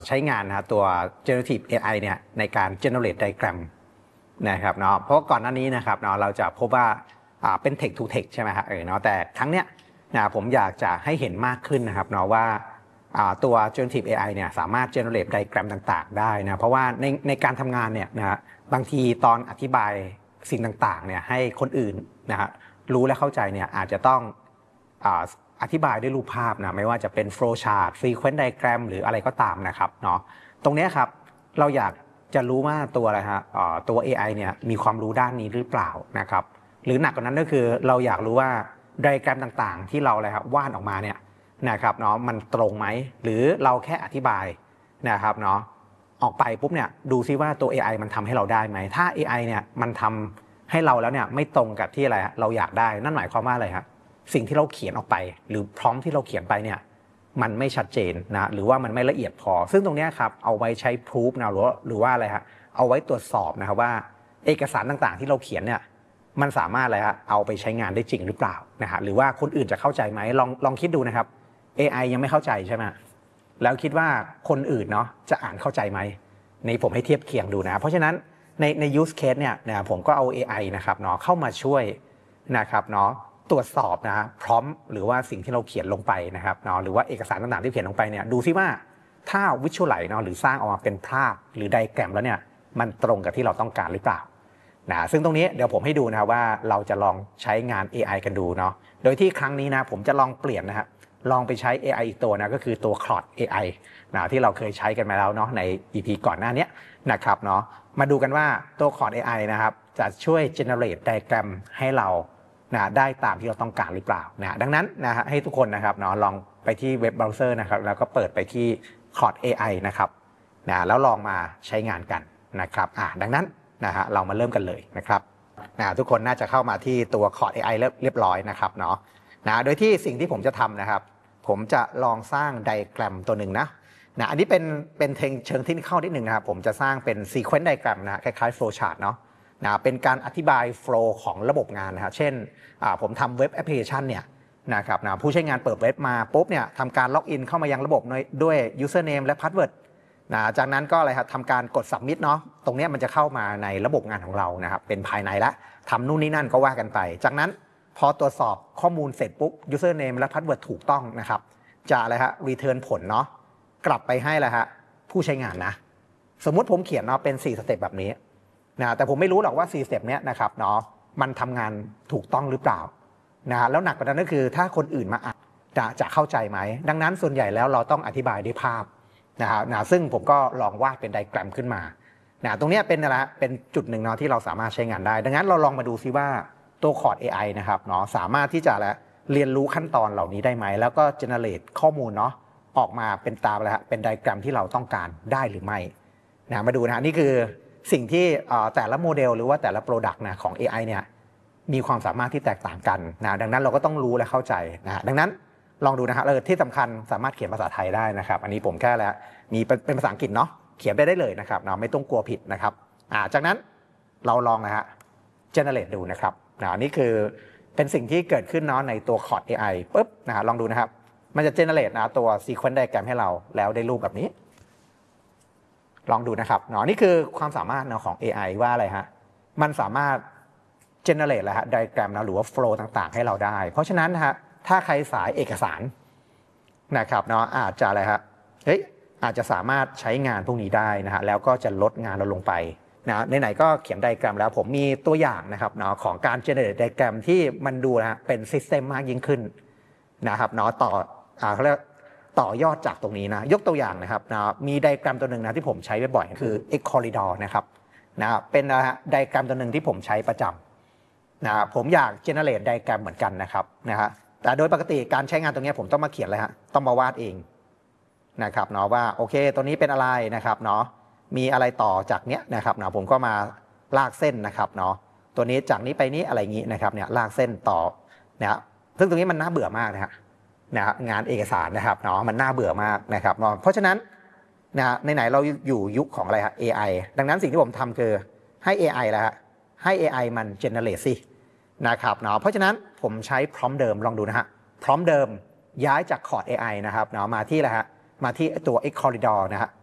ใช้งานนะตัว generative AI เนี่ยในการ generate diagram นะครับเนาะเพราะก่อนหน้านี้นะครับเนาะเราจะพบว่าเป็น text to text ใช่ไหมครับเนาะแต่ครั้งเนี้ยนะผมอยากจะให้เห็นมากขึ้นนะครับเนาะว่าตัว generative AI เนี่ยสามารถ generate diagram ต่างๆได้นะเพราะว่าในการทำงานเนี่ยนะบางทีตอนอธิบายสิ่งต่างๆเนี่ยให้คนอื่นนะฮะรู้และเข้าใจเนี่ยอาจจะต้องอธิบายด้วยรูปภาพนะไม่ว่าจะเป็น flow chart frequent diagram หรืออะไรก็ตามนะครับเนาะตรงนี้ครับเราอยากจะรู้ว่าตัวอะไรฮะตัว AI เนี่ยมีความรู้ด้านนี้หรือเปล่านะครับหรือหนักกว่านั้นก็คือเราอยากรู้ว่าไดอะแกรมต่างๆที่เราอะไรครับวาดออกมาเนี่ยนะครับเนาะมันตรงไหมหรือเราแค่อธิบายนะครับเนาะออกไปปุ๊บเนี่ยดูซิว่าตัว AI มันทำให้เราได้ไหมถ้า AI เนี่ยมันทำให้เราแล้วเนี่ยไม่ตรงกับที่อะไรเราอยากได้นั่นหมายความว่าอะไรครับสิ่งที่เราเขียนออกไปหรือพร้อมที่เราเขียนไปเนี่ยมันไม่ชัดเจนนะหรือว่ามันไม่ละเอียดพอซึ่งตรงนี้ครับเอาไว้ใช้พรูฟนะหรือว่าอะไรฮะเอาไว้ตรวจสอบนะครับว่าเอกสารต่างๆที่เราเขียนเนี่ยมันสามารถอะไรฮะเอาไปใช้งานได้จริงหรือเปล่านะฮะหรือว่าคนอื่นจะเข้าใจไหมลองคิดดูนะครับ AI ยังไม่เข้าใจใช่ไหมแล้วคิดว่าคนอื่นเนาะจะอ่านเข้าใจไหมในผมให้เทียบเคียงดูนะเพราะฉะนั้นใน use case เนี่ยนะผมก็เอา AI นะครับเนาะเข้ามาช่วยนะครับเนาะตรวจสอบนะพร้อมหรือว่าสิ่งที่เราเขียนลงไปนะครับเนาะหรือว่าเอกสารต่างๆที่เขียนลงไปเนี่ยดูซิว่าถ้า visualize เนาะหรือสร้างออกมาเป็นภาพหรือไดอะแกรมแล้วเนี่ยมันตรงกับที่เราต้องการหรือเปล่านะซึ่งตรงนี้เดี๋ยวผมให้ดูนะครับว่าเราจะลองใช้งาน AI กันดูเนาะโดยที่ครั้งนี้นะผมจะลองเปลี่ยนนะครับลองไปใช้ AI อีกตัวนะก็คือตัว Claude AI นะที่เราเคยใช้กันมาแล้วเนาะใน EP ก่อนหน้านี้นะครับเนาะมาดูกันว่าตัว Claude AI นะครับจะช่วย generate diagram ให้เรานะได้ตามที่เราต้องการหรือเปล่านะดังนั้นนะฮะให้ทุกคนนะครับเนาะลองไปที่เว็บเบราว์เซอร์นะครับแล้วก็เปิดไปที่ Claude AI นะครับนะแล้วลองมาใช้งานกันนะครับดังนั้นนะฮะเรามาเริ่มกันเลยนะครับทุกคนน่าจะเข้ามาที่ตัว Claude AI เรียบร้อยนะครับเนาะโดยที่สิ่งที่ผมจะทำนะครับผมจะลองสร้างไดอะแกรมตัวหนึ่งนะอันนี้เป็นเชิงเทคนิคนิดหนึ่งนะครับผมจะสร้างเป็น sequence diagram นะคล้ายๆ flow chart เนาะเป็นการอธิบาย flow ของระบบงานนะครับเช่นผมทำเว็บแอปพลิเคชันเนี่ยนะครับผู้ใช้งานเปิดเว็บมาปุ๊บเนี่ยทำการล็อกอินเข้ามายังระบบด้วย username และ password จากนั้นก็อะไรครับทำการกด submit เนาะตรงนี้มันจะเข้ามาในระบบงานของเรานะครับเป็นภายในละทำนู่นนี่นั่นก็ว่ากันไปจากนั้นพอตรวจสอบข้อมูลเสร็จปุ๊บ username และ password ถูกต้องนะครับจะอะไรฮะ return ผลเนาะกลับไปให้อะไรฮะผู้ใช้งานนะสมมุติผมเขียนเนาะเป็น4สเต็ปแบบนี้นะแต่ผมไม่รู้หรอกว่า4สเต็ปเนี้ยนะครับเนาะมันทำงานถูกต้องหรือเปล่านะแล้วหนักกว่านั้นก็คือถ้าคนอื่นมาอ่านจะเข้าใจไหมดังนั้นส่วนใหญ่แล้วเราต้องอธิบายด้วยภาพนะซึ่งผมก็ลองวาดเป็นไดอะแกรมขึ้นมาตรงนี้เป็นอะไรเป็นจุดหนึ่งเนาะที่เราสามารถใช้งานได้ดังนั้นเราลองมาดูซิว่าตัว Claude AI นะครับเนาะสามารถที่จะเรียนรู้ขั้นตอนเหล่านี้ได้ไหมแล้วก็ generate ข้อมูลเนาะออกมาเป็นตามอะไรฮะเป็นไดอะแกรมที่เราต้องการได้หรือไม่มาดูนะนี่คือสิ่งที่แต่ละโมเดลหรือว่าแต่ละ Product นะของ AI เนี่ยมีความสามารถที่แตกต่างกันดังนั้นเราก็ต้องรู้และเข้าใจดังนั้นลองดูนะครับที่สำคัญสามารถเขียนภาษาไทยได้นะครับอันนี้ผมแค่แล้วมีเป็นภาษาอังกฤษเนาะเขียนไปได้เลยนะครับไม่ต้องกลัวผิดนะครับจากนั้นเราลองนะฮะ generate ดูนะครับนี่คือเป็นสิ่งที่เกิดขึ้นเนาะในตัว Claude AI ปุ๊บลองดูนะครับมันจะ generate ตัว sequence diagram ให้เราแล้วได้รูปแบบนี้ลองดูนะครับนี่คือความสามารถของ AI ว่าอะไรฮะมันสามารถ generate ฮะ diagram หรือว่า flow ต่างๆให้เราได้เพราะฉะนั้นฮะถ้าใครสายเอกสารนะครับอาจจะอะไรฮะอาจจะสามารถใช้งานพวกนี้ได้นะฮะแล้วก็จะลดงานเราลงไปไหนๆก็เขียนไดอะแกรมแล้วผมมีตัวอย่างนะครับของการ generate ไดอะแกรมที่มันดูนะเป็น system มากยิ่งขึ้นนะครับต่อเขาเรียกต่อยอดจากตรงนี้นะยกตัวอย่างนะครับมีไดอะแกรมตัวหนึ่งนะที่ผมใช้บ่อยๆคือ X corridor นะครับเป็นไดอะแกรมตัวหนึ่งที่ผมใช้ประจำผมอยาก generate ไดอะแกรมเหมือนกันนะครับแต่โดยปกติการใช้งานตรงนี้ผมต้องมาเขียนเลยฮะต้องมาวาดเองนะครับว่าโอเคตัวนี้เป็นอะไรนะครับมีอะไรต่อจากเนี้ยนะครับผมก็มาลากเส้นนะครับตัวนี้จากนี้ไปนี้อะไรอย่างนี้นะครับลากเส้นต่อซึ่งตรงนี้มันน่าเบื่อมากนะงานเอกสารนะครับมันน่าเบื่อมากนะครับเพราะฉะนั้นไหนๆเราอยู่ยุคของอะไรฮะ AI ดังนั้นสิ่งที่ผมทำคือให้ AI แล้วฮะให้ AI มัน generate สินะครับเพราะฉะนั้นผมใช้พร้อมเดิมลองดูนะฮะพร้อมเดิมย้ายจาก Claude AI นะครับมาที่อะไรฮะมาที่ตัว X corridor นะฮะ